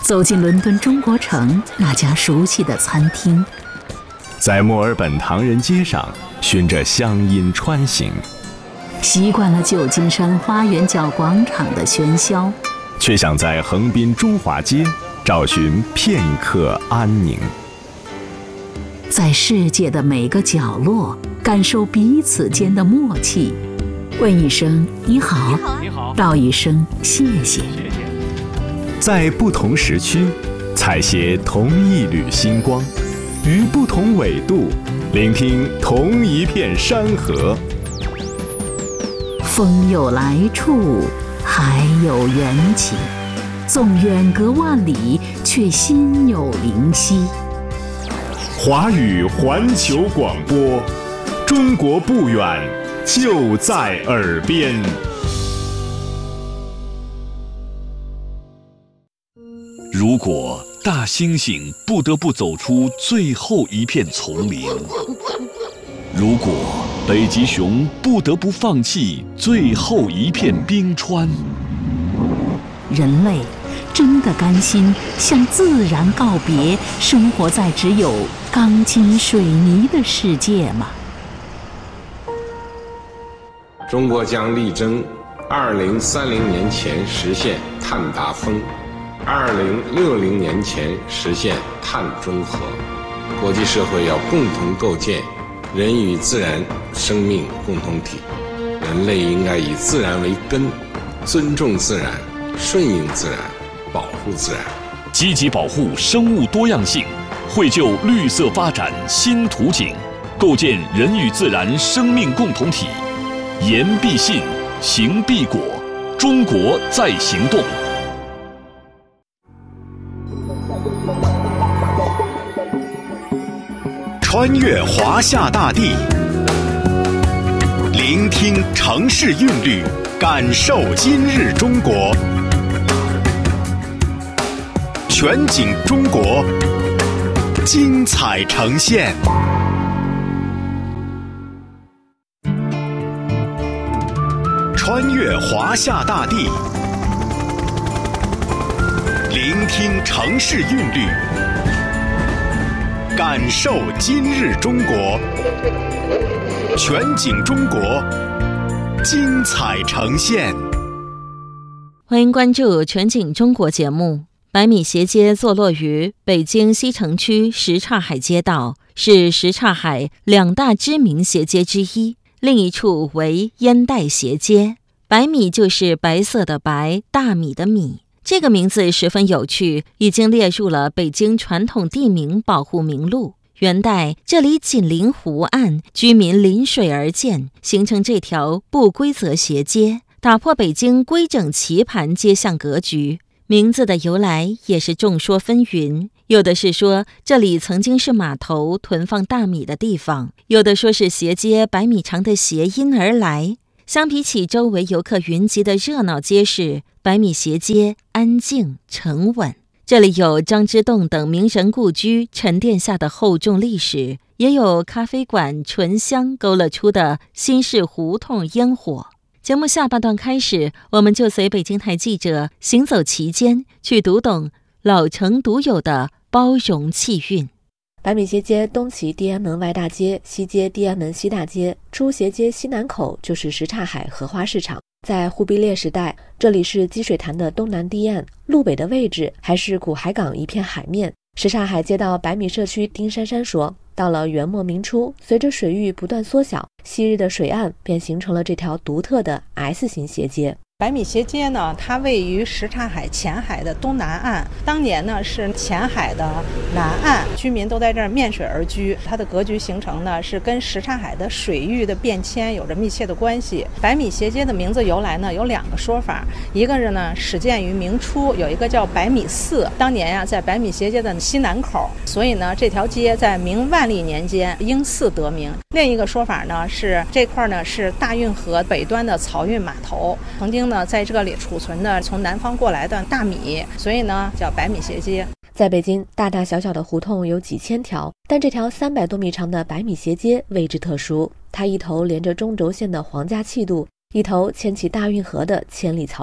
走进伦敦中国城那家熟悉的餐厅， 在墨尔本唐人街上循着乡音穿行， 习惯了旧金山花园角广场的喧嚣， 却想在横滨中华街找寻片刻安宁。 在世界的每个角落感受彼此间的默契，问一声你好，道一声谢谢。 在不同时区采撷同一缕星光，于不同纬度聆听同一片山河。 风有来处，海有缘起，纵远隔万里，却心有灵犀。 华语环球广播，中国不远，就在耳边。 如果大猩猩不得不走出最后一片丛林，如果北极熊不得不放弃最后一片冰川， 人类真的甘心向自然告别，生活在只有钢筋水泥的世界吗？ 中国将力争2030年前实现碳达峰，2060年前实现碳中和。国际社会要共同构建人与自然生命共同体，人类应该以自然为根，尊重自然，顺应自然，保护自然， 积极保护生物多样性，绘就绿色发展新图景，构建人与自然生命共同体。言必信，行必果，中国在行动。 穿越华夏大地，聆听城市韵律，感受今日中国。全景中国，精彩呈现。穿越华夏大地，聆听城市韵律，感受今日中国。全景中国，精彩呈现。 欢迎关注全景中国节目。百米斜街坐落于北京西城区什刹海街道，是什刹海两大知名斜街之一，另一处为烟袋斜街。白米就是白色的白，大米的米。这个名字十分有趣，已经列入了北京传统地名保护名录。元代这里紧邻湖岸，居民临水而建，形成这条不规则斜街，打破北京规整棋盘街巷格局。名字的由来也是众说纷纭，有的是说这里曾经是码头囤放大米的地方，有的说是斜街百米长的谐音而来。相比起周围游客云集的热闹街市，百米斜街安静沉稳。这里有张之洞等名人故居沉淀下的厚重历史，也有咖啡馆醇香勾勒出的新式胡同烟火。节目下半段开始，我们就随北京台记者行走其间，去读懂老城独有的包容气韵。 百米斜街东起地安门外大街，西接地安门西大街，出斜街西南口就是什刹海荷花市场。在忽必烈时代，这里是积水潭的东南堤岸，路北的位置还是古海港一片海面。什刹海街道百米社区丁珊珊说，到了元末明初，随着水域不断缩小，昔日的水岸便形成了这条独特的 S 型斜街。 百米斜街呢，它位于什刹海前海的东南岸，当年呢是前海的南岸，居民都在这儿面水而居。它的格局形成呢，是跟什刹海的水域的变迁有着密切的关系。百米斜街的名字由来呢有两个说法，一个是呢始建于明初，有一个叫百米寺，当年呀在百米斜街的西南口，所以呢这条街在明万历年间因寺得名。另一个说法呢是这块呢是大运河北端的漕运码头，曾经呢在这里储存的从南方过来的大米，所以呢叫百米斜街。 在北京，大大小小的胡同有几千条，但这条300多米长的百米斜街位置特殊，它一头连着中轴线的皇家气度，一头牵起大运河的千里漕运。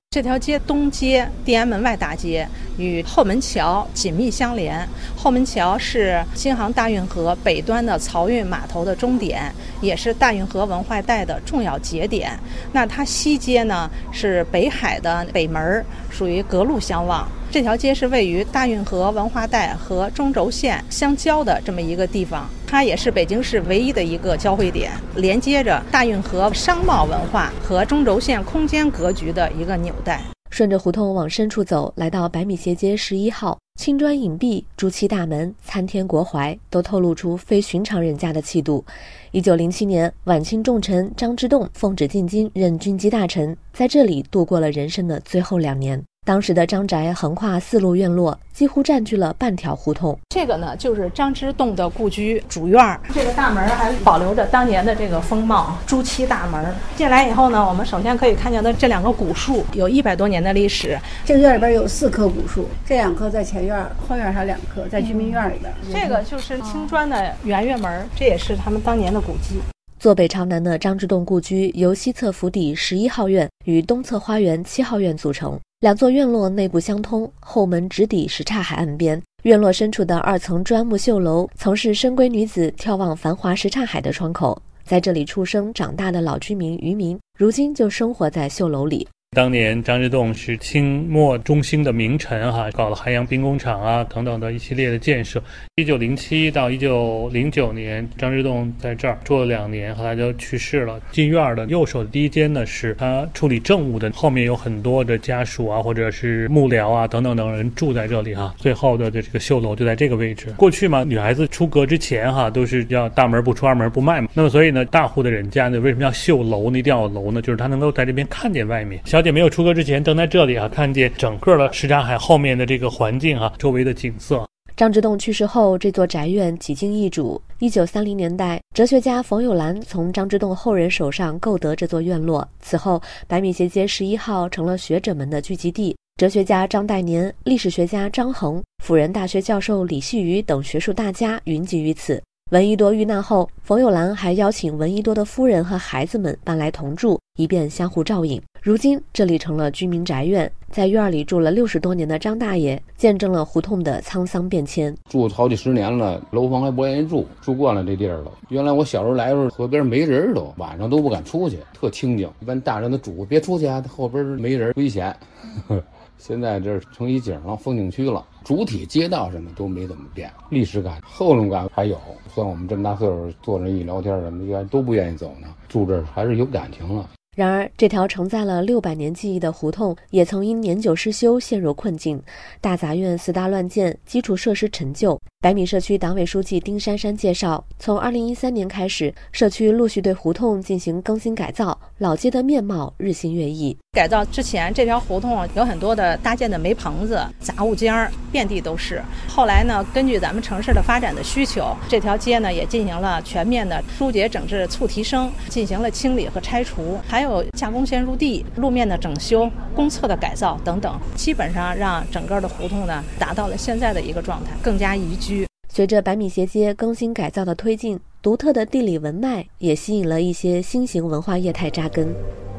这条街东接地安门外大街，与后门桥紧密相连。后门桥是京杭大运河北端的漕运码头的终点，也是大运河文化带的重要节点。那它西街呢是北海的北门，属于隔路相望。这条街是位于大运河文化带和中轴线相交的这么一个地方，它也是北京市唯一的一个交汇点，连接着大运河商贸文化和中轴线空间格局的一个纽带。 顺着胡同往深处走，来到百米斜街11号，青砖影壁、朱漆大门、参天国槐都透露出非寻常人家的气度。1907年，晚清重臣张之洞奉旨进京任军机大臣，在这里度过了人生的最后2年。当时的张宅横跨4路院落，几乎占据了半条胡同。 这个呢，就是张之洞的故居主院。这个大门还保留着当年的这个风貌，朱漆大门。进来以后呢，我们首先可以看见的这2个古树，有100多年的历史。 这个院里边有4棵古树，这2棵在前院，后院还有2棵在居民院里边。 这个就是青砖的圆月门，这也是他们当年的古迹。 坐北朝南的张之洞故居由西侧府邸11号院与东侧花园7号院组成，2座院落内部相通，后门直抵什刹海岸边。院落深处的2层砖木绣楼，曾是深闺女子眺望繁华什刹海的窗口。在这里出生长大的老居民渔民，如今就生活在绣楼里。 当年张之洞是清末中兴的名臣搞了海洋兵工厂等等的一系列的建设。1907到1909年，张之洞在这儿住了2年，后来就去世了。进院的右手的第一间呢，是他处理政务的，后面有很多的家属或者是幕僚等等等人住在这里最后的这个绣楼就在这个位置。过去嘛，女孩子出阁之前都是要大门不出二门不迈嘛。那么所以呢，大户的人家呢，为什么要绣楼呢？一定要有楼呢？就是他能够在这边看见外面。小姐没有出阁之前，登在这里看见整个的什刹海后面的这个环境周围的景色。 张之洞去世后，这座宅院几经易主。1930年代，哲学家冯友兰从张之洞后人手上购得这座院落。此后，百米斜街11号成了学者们的聚集地。哲学家张岱年、历史学家张衡、辅仁大学教授李细瑜等学术大家云集于此。闻一多遇难后，冯友兰还邀请闻一多的夫人和孩子们搬来同住，以便相互照应。如今这里成了居民宅院，在院里住了60多年的张大爷，见证了胡同的沧桑变迁。 住好几10年了，楼房还不愿意住惯了这地儿了。原来我小时候来的时候，河边没人，都晚上都不敢出去，特清静。一般大人都嘱别出去后边没人危险。现在这成一景了，风景区了，主体街道什么都没怎么变，历史感、厚重感还有。像我们这么大岁数坐着一聊天什么的，都不愿意走呢，住这儿还是有感情了。 然而，这条承载了600年记忆的胡同，也曾因年久失修陷入困境。大杂院4大乱建，基础设施陈旧。百米社区党委书记丁珊珊介绍，从2013年开始，社区陆续对胡同进行更新改造，老街的面貌日新月异。 改造之前，这条胡同有很多的搭建的煤棚子、杂物间，遍地都是。后来呢，根据咱们城市的发展的需求，这条街呢也进行了全面的疏解整治、促提升，进行了清理和拆除，还有架空线入地、路面的整修、公厕的改造等等，基本上让整个的胡同呢达到了现在的一个状态，更加宜居。 随着百米斜街更新改造的推进，独特的地理文脉也吸引了一些新型文化业态扎根。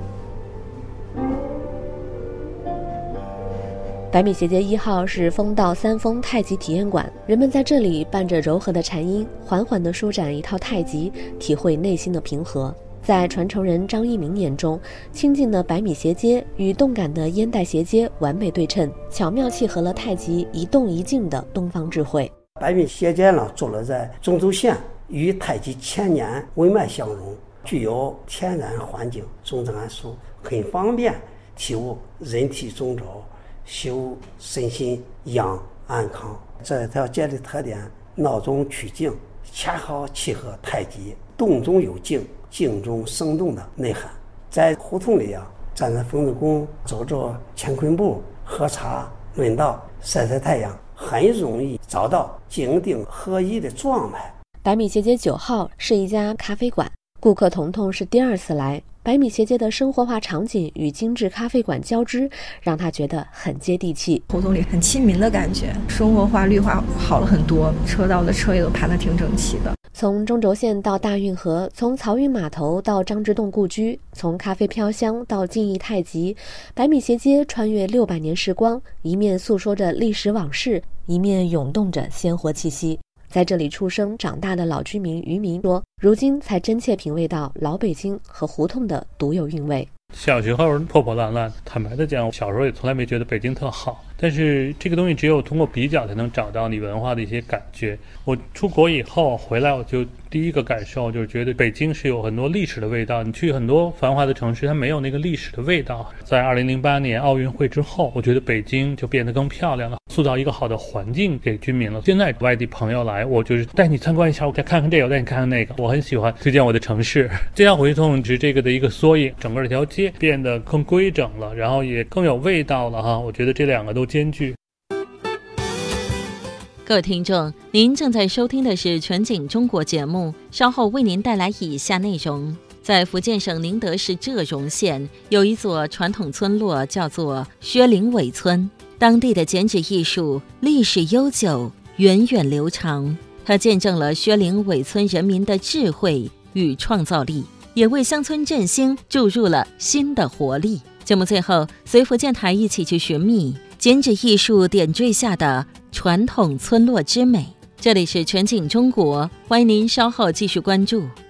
百米斜街1号是风道3峰太极体验馆，人们在这里伴着柔和的禅音，缓缓地舒展一套太极，体会内心的平和。在传承人张一鸣眼中，清静的百米斜街与动感的烟袋斜街完美对称，巧妙契合了太极一动一静的东方智慧。 百米斜街呢，坐落在中轴线与太极千年文脉相融，具有天然环境，中正安舒，很方便体悟人体中轴，修身心养安康。这条街的特点，闹中取静，恰好契合太极动中有静，静中生动的内涵。在胡同里站在冯子宫，走走乾坤步，喝茶论道，晒晒太阳，很容易找到静定合一的状态。 百米斜街9号是一家咖啡馆，顾客彤彤是第2次来。 百米斜街的生活化场景与精致咖啡馆交织，让他觉得很接地气。 胡同里很亲民的感觉，生活化绿化好了很多，车道的车也都排得挺整齐的。 从中轴线到大运河，从漕运码头到张之洞故居，从咖啡飘香到记忆太极，百米斜街穿越600年时光，一面诉说着历史往事，一面涌动着鲜活气息。在这里出生长大的老居民于明说，如今才真切品味到老北京和胡同的独有韵味。 小时候破破烂烂，坦白的讲，小时候也从来没觉得北京特好。但是这个东西只有通过比较才能找到你文化的一些感觉。我出国以后回来，我就第一个感受就是觉得北京是有很多历史的味道。你去很多繁华的城市，它没有那个历史的味道。在2008年奥运会之后，我觉得北京就变得更漂亮了，塑造一个好的环境给居民了。现在外地朋友来，我就是带你参观一下，我再看看这个，我带你看看那个。我很喜欢推荐我的城市。这条胡同是这个的一个缩影，整个这条街变得更规整了，然后也更有味道了哈。我觉得这两个都兼具。 各位听众，您正在收听的是全景中国节目，稍后为您带来以下内容。在福建省宁德市浙荣县有一座传统村落，叫做薛林尾村。当地的剪纸艺术历史悠久，源远流长，它见证了薛林尾村人民的智慧与创造力，也为乡村振兴注入了新的活力。节目最后，随福建台一起去寻觅剪纸艺术点缀下的传统村落之美。这里是全景中国，欢迎您稍后继续关注。